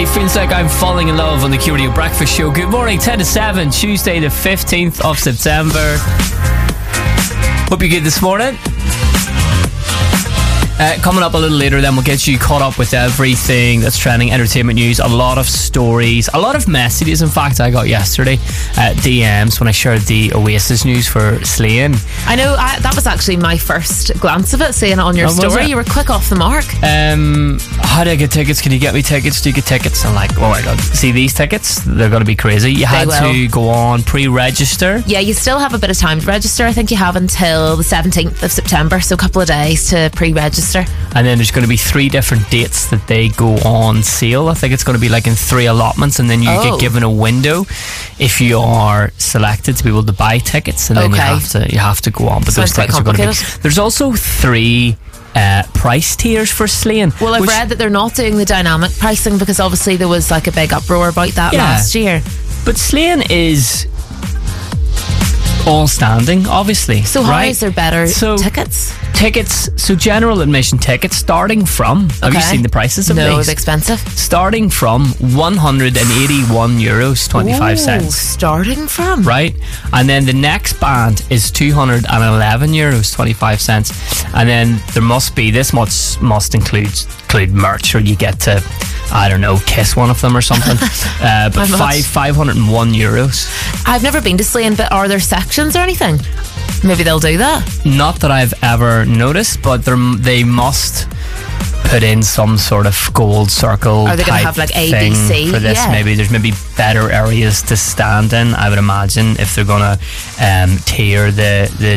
Hey, feels like I'm falling in love on the Q Radio Breakfast Show. Good morning, 10 to 7, Tuesday the 15th of September. Hope you're good this morning. Coming up a little later, then we'll get you caught up with everything that's trending, entertainment news, a lot of stories, a lot of messages. In fact, I got yesterday DMs when I shared the Oasis news for Slane. I know, that was actually my first glance of it, seeing it on your story. You were quick off the mark. How do I get tickets? Can you get me tickets? Do you get tickets? I'm like, oh my god, see these tickets? They're going to be crazy. You had to go on pre-register. Yeah, you still have a bit of time to register. I think you have until the 17th of September, so a couple of days to pre-register. And then there's going to be 3 different dates that they go on sale. I think it's going to be like in 3 allotments, and then you get given a window if you are selected to be able to buy tickets, and then you have to go on. But those tickets are going to be. There's also 3 price tiers for Slane. Well, I've read that they're not doing the dynamic pricing because obviously there was like a big uproar about that last year. But Slane is all standing, obviously. So how is there better tickets? So general admission tickets starting from, have you seen the prices of these? No, it's expensive. Starting from €181.25. Starting from? Right. And then the next band is €211.25. And then there must be, this must include merch, or you get to, I don't know, kiss one of them or something. But €501. I've never been to Slane, but are there sections or anything? Maybe they'll do that. Not that I've ever noticed, but they must put in some sort of gold circle. Are they going to have like A, B, C for this? Yeah. Maybe there's better areas to stand in, I would imagine, if they're going to tier the